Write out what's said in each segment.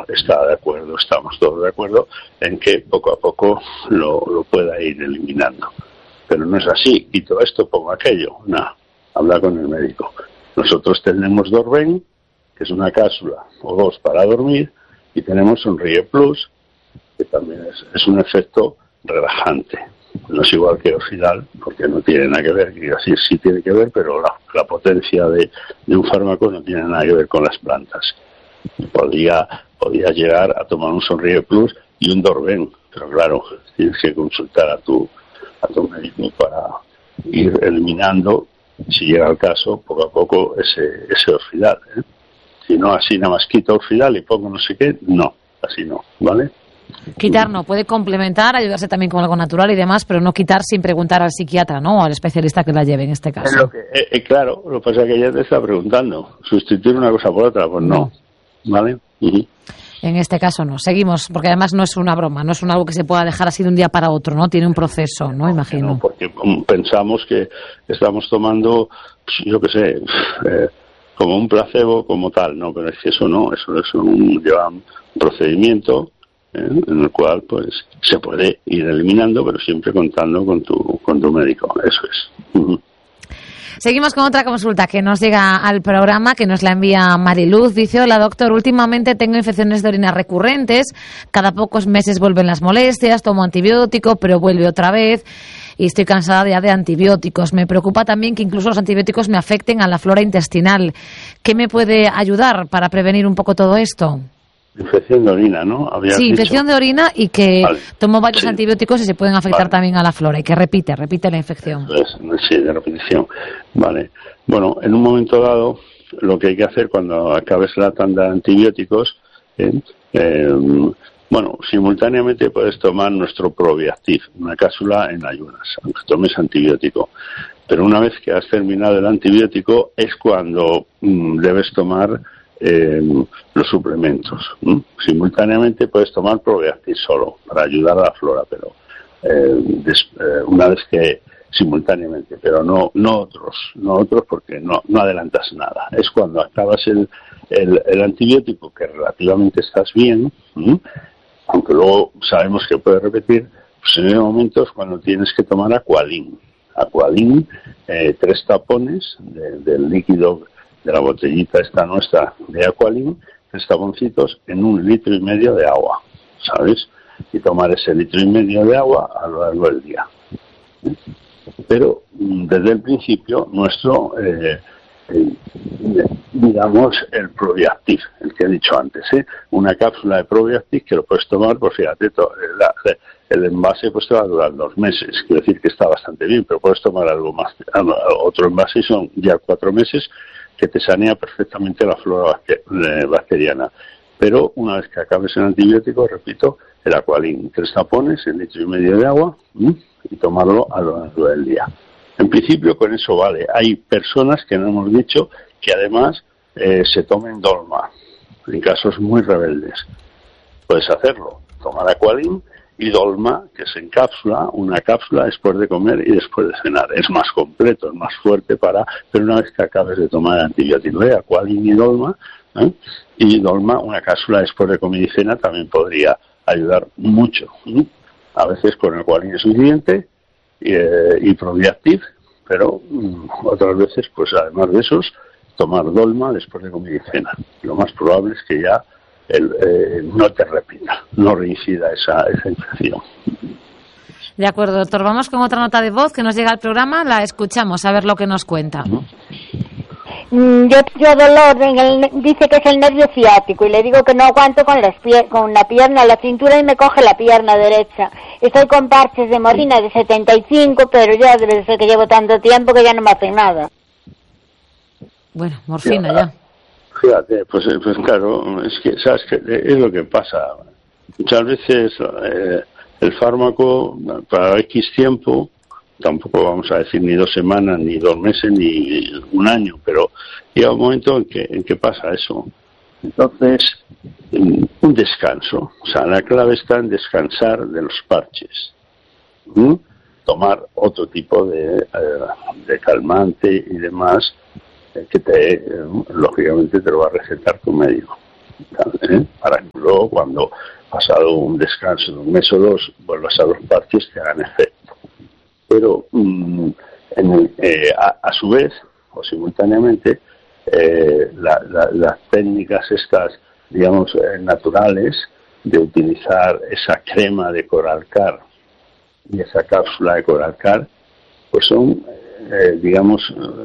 está de acuerdo, estamos todos de acuerdo en que poco a poco lo pueda ir eliminando. Pero no es así, quito esto, pongo aquello, nada, habla con el médico. Nosotros tenemos Dorben, que es una cápsula o dos para dormir, y tenemos Sonríe Plus, que también es un efecto relajante. No es igual que Orfidal, porque no tiene nada que ver, y así sí tiene que ver, pero la potencia de un fármaco no tiene nada que ver con las plantas. Podría llegar a tomar un Sonríe Plus y un Dorben, pero claro, tienes que consultar a tu médico para ir eliminando, si llega el caso, poco a poco ese Orfidal, ¿eh? Si no, así nada más quito Orfidal y pongo no sé qué, no, así no, ¿vale? Quitar no, puede complementar, ayudarse también con algo natural y demás, pero no quitar sin preguntar al psiquiatra, ¿no? O al especialista que la lleve en este caso. Claro, lo que pasa es que ella te está preguntando. ¿Sustituir una cosa por otra? Pues no. ¿Vale? Uh-huh. En este caso no. Seguimos, porque además no es una broma, no es algo que se pueda dejar así de un día para otro, ¿no? Tiene un proceso, ¿no? Imagino. No, porque pensamos que estamos tomando, yo qué sé, como un placebo, como tal, ¿no? Pero es que eso no, eso lleva un procedimiento en el cual pues se puede ir eliminando, pero siempre contando con tu médico. Eso es. Uh-huh. Seguimos con otra consulta que nos llega al programa, que nos la envía Mariluz. Dice: hola doctor, últimamente tengo infecciones de orina recurrentes, cada pocos meses vuelven las molestias, tomo antibiótico, pero vuelve otra vez y estoy cansada ya de antibióticos. Me preocupa también que incluso los antibióticos me afecten a la flora intestinal. ¿Qué me puede ayudar para prevenir un poco todo esto? Infección de orina, ¿no? Sí, infección de orina y que tomo varios antibióticos y se pueden afectar también a la flora y que repite la infección. Sí, de repetición. Vale. Bueno, en un momento dado, lo que hay que hacer cuando acabes la tanda de antibióticos, simultáneamente puedes tomar nuestro Probiactiv, una cápsula en ayunas, aunque tomes antibiótico. Pero una vez que has terminado el antibiótico es cuando debes tomar los suplementos. Simultáneamente puedes tomar Probiactiv solo para ayudar a la flora, pero una vez que simultáneamente, pero no otros porque no adelantas nada. Es cuando acabas el antibiótico, que relativamente estás bien, aunque luego sabemos que puede repetir, pues en ese momento es cuando tienes que tomar Aqualin, 3 tapones del líquido de la botellita esta nuestra de Aqualin, 3 taponcitos en 1,5 litros de agua, ¿sabes? Y tomar ese 1,5 litros de agua a lo largo del día. Pero desde el principio nuestro, digamos, el Probiactiv, el que he dicho antes, una cápsula de Probiactiv que lo puedes tomar, pues fíjate, el envase pues te va a durar 2 meses, quiero decir que está bastante bien, pero puedes tomar algo más, otro envase y son ya 4 meses que te sanea perfectamente la flora bacteriana. Pero una vez que acabes el antibiótico, repito, el Aqualin, 3 tapones, 1,5 litros de agua, y tomarlo a lo largo del día. En principio con eso vale. Hay personas que no hemos dicho que además se tomen Dolma, en casos muy rebeldes. Puedes hacerlo, tomar Aqualin y Dolma, que se encapsula, una cápsula después de comer y después de cenar. Es más completo, es más fuerte pero una vez que acabes de tomar el antibiótico, Aqualin y Dolma, y Dolma, una cápsula después de comer y cena, también podría ayudar mucho. A veces con Aqualin es suficiente y Probiactiv, pero otras veces, pues además de esos, tomar Dolma después de comer y cena. Lo más probable es que ya no te repita, no reincida esa infección. De acuerdo, doctor. Vamos con otra nota de voz que nos llega al programa. La escuchamos, a ver lo que nos cuenta. Yo tengo dolor, dice que es el nervio ciático y le digo que no aguanto con la pierna, la cintura y me coge la pierna derecha. Estoy con parches de morfina de 75, pero ya debe ser que llevo tanto tiempo que ya no me hacen nada. Bueno, morfina ya. Fíjate, pues claro, es que, ¿sabes qué? Es lo que pasa. Muchas veces el fármaco para X tiempo, tampoco vamos a decir ni 2 semanas, ni 2 meses, ni 1 año, pero llega un momento en que pasa eso. Entonces, un descanso. O sea, la clave está en descansar de los parches. Tomar otro tipo de calmante y demás, que lógicamente te lo va a recetar tu médico, para que luego cuando, pasado un descanso de un mes o dos, vuelvas a los parches que hagan efecto. Pero a su vez, o simultáneamente, las técnicas estas, digamos, naturales, de utilizar esa crema de Coralcar y esa cápsula de Coralcar, pues son, digamos,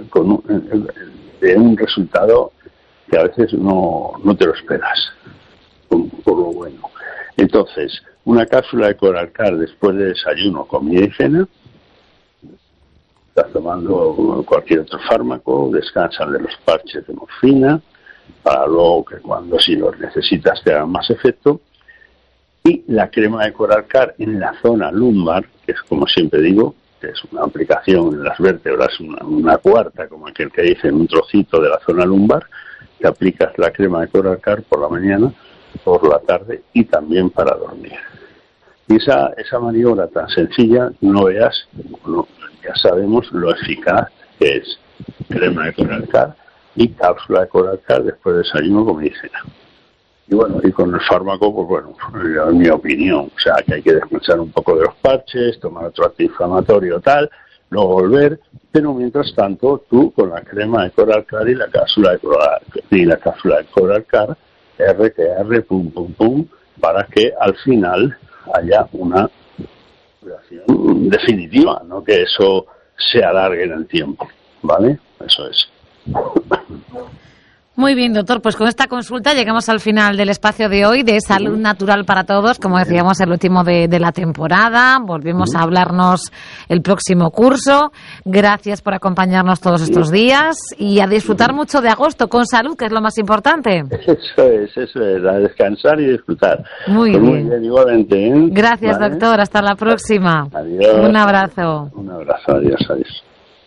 de un resultado que a veces no te lo esperas, por lo bueno. Entonces, una cápsula de Coralcar después de desayuno, comida y cena, estás tomando cualquier otro fármaco, descansan de los parches de morfina, para luego que cuando si los necesitas te hagan más efecto. Y la crema de Coralcar en la zona lumbar, que es, como siempre digo, que es una aplicación en las vértebras, una cuarta, como aquel que dice, en un trocito de la zona lumbar, que aplicas la crema de Coralcar por la mañana, por la tarde y también para dormir. Y esa maniobra tan sencilla, no veas, ya sabemos lo eficaz que es crema de Coralcar y cápsula de Coralcar después de desayuno, como dicen. Y bueno, y con el fármaco, pues bueno, en mi opinión, o sea, que hay que descansar un poco de los parches, tomar otro antiinflamatorio tal, luego volver, pero mientras tanto, tú con la crema de Coralcar y la cápsula de Coralcar, pum, pum, pum, para que al final haya una curación definitiva, no que eso se alargue en el tiempo, ¿vale? Eso es. Muy bien, doctor, pues con esta consulta llegamos al final del espacio de hoy de Salud Natural para Todos, como decíamos, el último de la temporada. Volvemos a hablarnos el próximo curso. Gracias por acompañarnos todos estos días y a disfrutar mucho de agosto con salud, que es lo más importante. Eso es, a descansar y disfrutar. Muy bien, igualmente, ¿eh? Gracias, ¿vale? Doctor, hasta la próxima. Adiós. Un abrazo. Un abrazo, adiós.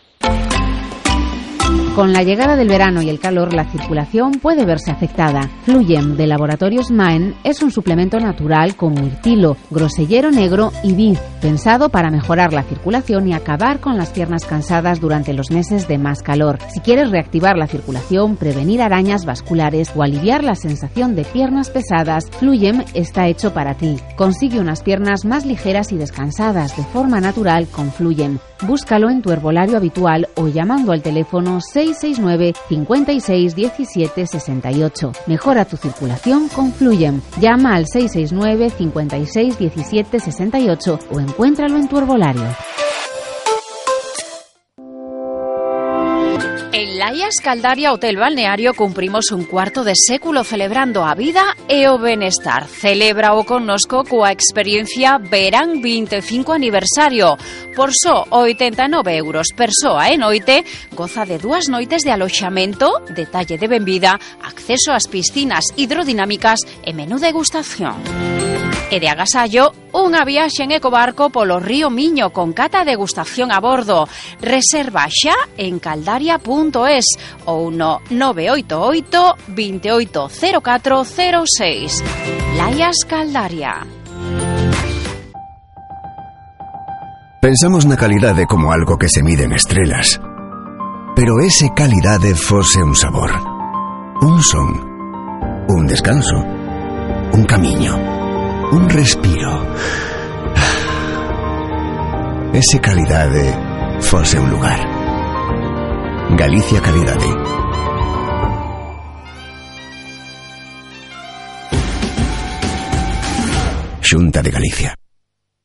Con la llegada del verano y el calor, la circulación puede verse afectada. Fluyem de Laboratorios Maen es un suplemento natural con mirtilo, grosellero negro y vid, pensado para mejorar la circulación y acabar con las piernas cansadas durante los meses de más calor. Si quieres reactivar la circulación, prevenir arañas vasculares o aliviar la sensación de piernas pesadas, Fluyem está hecho para ti. Consigue unas piernas más ligeras y descansadas de forma natural con Fluyem. Búscalo en tu herbolario habitual o llamando al teléfono 669 56 17 68. Mejora tu circulación con Fluyem. Llama al 669 56 17 68 o encuéntralo en tu herbolario. En Laia Escaldaria Hotel Balneario cumprimos un cuarto de século celebrando a vida e o benestar. Celebra o connosco coa experiencia Verán 25 aniversario. Por só 89 euros persoa e noite, goza de 2 noites de aloxamento, detalle de benvida, acceso ás piscinas hidrodinámicas e menú degustación. E de agasallo, unha viaxe en ecobarco polo río Miño con cata e degustación a bordo. Reserva xa en caldaria.es ou no 988 280406. Laia Escaldaria. Pensamos na calidade como algo que se mide en estrelas. Pero ese calidade fose un sabor, un son, un descanso, un camiño, un respiro. Ese calidade fose un lugar. Galicia Calidade. Xunta de Galicia.